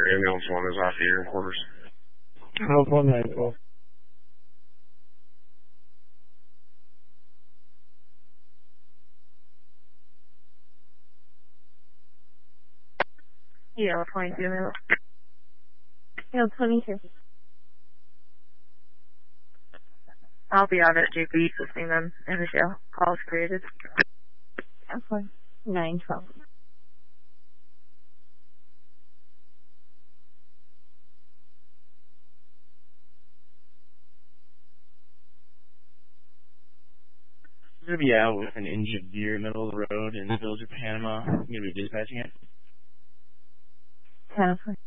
ambulance 1 is off the air quarters. Health 194. Yeah, 22 minutes. Yeah, 22. I'll be out at JP assisting them in the show. Calls created. That's fine. 912. We're going to be out with an injured deer in the middle of the road in the village of Panama. I'm going to be dispatching it. 10 for